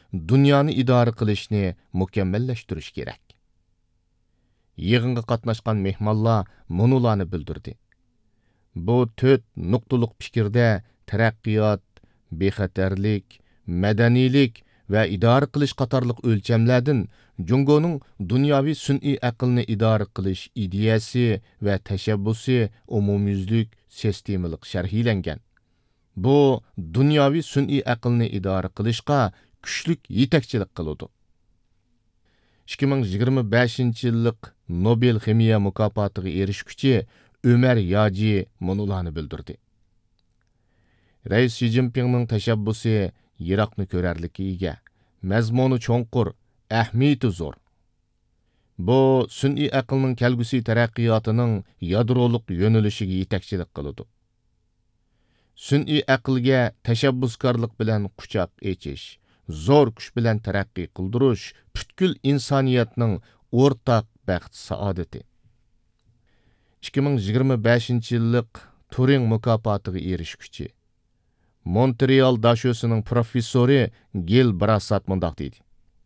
dunyoni idora qilishni mukammallashtirish kerak. Yig'inga qatnashgan mehmonlar munularni bildirdi. Bu 4 nuqtaliq fikrda taraqqiyot, bexatarlik, madaniylik va idora qilish qatorliq o'lchamlardan Jungoning dunyoviy sun'iy aqlni idora qilish ideyasi va tashabbusi umumyuzlik sistemalik sharhlangan. Bu dunyoviy sun'iy aqlni idora qilishga kuchlik yetakchilik qiladi. 2025-yillik Nobel ximiya mukofotiga erishguchi Ömer Yaji munularni bildirdi. Rais Xi Jinpingning tashabbusi yiroqni ko'rarlikka ega, mazmuni cho'nqur, ahamiyati zo'r. Bu sun'iy aqlning kelgusi taraqqiyotining yadroliq yo'nalishiga yetakchilik qiladi. Sun'iy aqlga tashabbuskorlik bilan quchoq echish, zo'r kuch bilan taraqqiy qildirish butkul insoniyatning o'rtaq baxt saodati. 2025-yillik Turing mukofotiga erishguchi Montreal dashosining professori Gil Brassat mundaq deydi.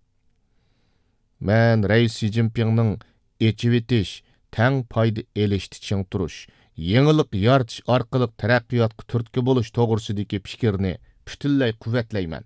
Men Rais Xi Jinpingning echivetish, tang foyda elishni ching turish, yangilik yaratish orqali taraqqiyotga turtki bo'lish to'g'risidagi fikrni butunlay quvvatlayman.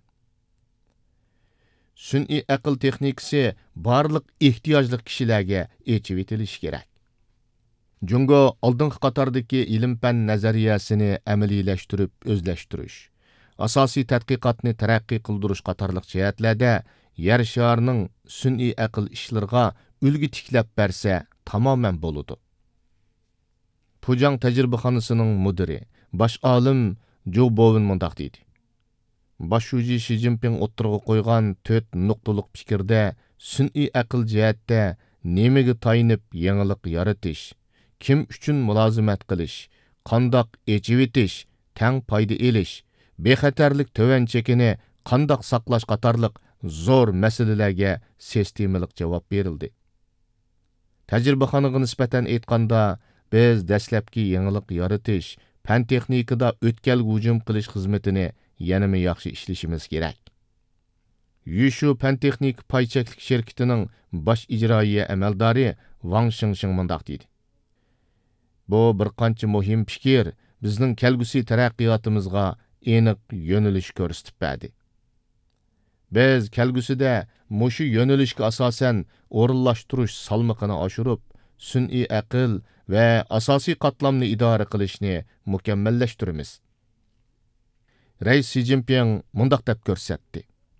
Sun'iy aql texnikasi barliq ehtiyojli kishilarga echivetish kerak. Jungo oldingi qatordagi ilm-fan nazariyasini amaliylashtirib o'zlashtirish, asosiy tadqiqotni taraqqiy qildirish qatorliq jihatlarda yer sharining sun'iy aql ishlariga ulgu tiklab bersa tamoman bo'ladi. Pujang tajribaxonasining mudiri, bosh olim Jo Bowen mundaq deydi. Boshshuji Xi Jinping o'ttirg'a qo'ygan 4 nuqtaliq fikrda sun'iy aql jihatda nemaga tayinib yangilik yaratish, kim uchun mulozimat qilish, qandoq echivetish, tang foyda elish, bexatarlik to'van chekini qandoq saqlash qatorliq zo'r masalalarga sistemalik javob berildi. Tajribaxonaga nisbatan aytganda, biz dastlabki yangilik yaratish, fan texnikada o'tkal hujum qilish xizmatini yanada yaxshi ishlashimiz kerak. Yushu fan texnik paychaklik shirkatining bosh ijroiya amaldori Wang Xingxing mundaq deydi. Bu bir qancha muhim fikir bizning kelgusi taraqqiyotimizga aniq yo'nalish ko'rsatib berdi. Biz kelgusida mushu yo'nalishga asosan o'rinlashtirish salmoqini oshirib, sun'iy aql va asosiy qatlamni idora qilishni mukammallashtiramiz. Rais Xi Jinping mundaq deb ko'rsatdi.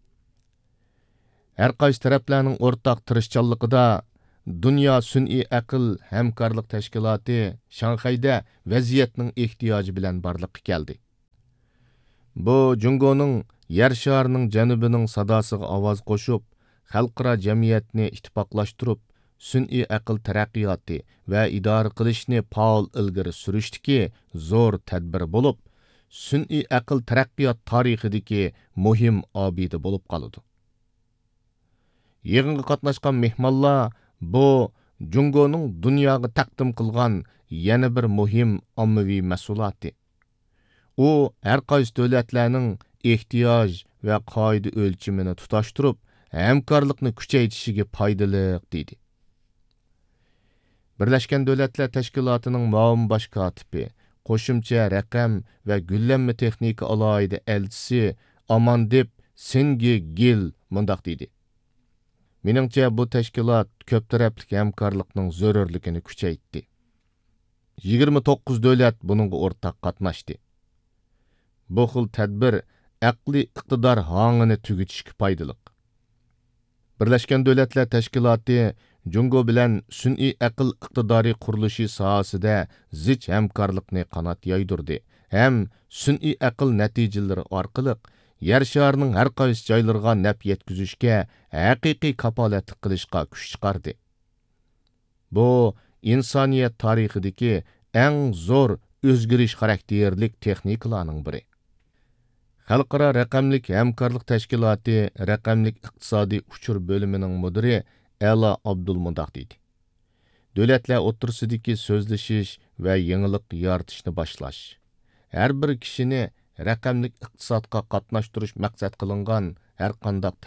Har qaysi taraflarning o'rtaq tirishchanligida Dünya Sun'iy aql hamkorlik tashkiloti Shanxayda vaziyatning ehtiyoji bilan barliqqa keldi. Bu Jungoning yer sharining janubining sadosiga ovoz qo'shib, xalqaro jamiyatni ittifoqlashtirib, sun'iy aql taraqqiyoti va idora qilishni faol ilgari surishdiki zo'r tadbir bo'lib, sun'iy aql taraqqiyot tarixidagi muhim obida bo'lib qoladi. Yig'inga qatnashgan mehmonlar bu Jungoning dunyoga taqdim qilgan yana bir muhim ommaviy mas'uliyati. U har qaysi davlatlarning ehtiyoj va qoida o'lchimini tutashtirib, hamkorlikni kuchaytirishiga foydali dedi. Birlashgan Davlatlar Tashkilotining muavin bosh kotibi, qo'shimcha raqam va gullanma texnika alohida elchisi Amandip Sengi Gil mundaq dedi. Meningcha bu tashkilot ko'p tarafli hamkorlikning zarurligini kuchaytdi. 29 davlat buningga o'rtaq qatnashdi. Bu xil tadbir aqliy iqtidor hangini tugitishga foydali. Birlashgan Davlatlar Tashkiloti Jungo bilan sun'iy aql iqtidori qurilishi sohasida zich hamkorlikni qanot yoydirdi. Ham sun'iy aql natijalari orqali yer sharining har qaysi joylariga naf yetkazishga haqiqiy kapolatlik qilishga kuch chiqardi. Bu insoniyat tarixidagi eng zo'r o'zgarish xarakterlik texnikalarning biri. Xalqaro raqamlik hamkorlik tashkiloti raqamlik iqtisodiy uchur bo'limining mudiri Ela Abdul mundaq deydi. Davlatlar o'rtasidagi so'zlashish va yangilik yaratishni boshlash. Har bir kishini raqamlik iqtisodga qatnashtirish maqsad qilingan har qanday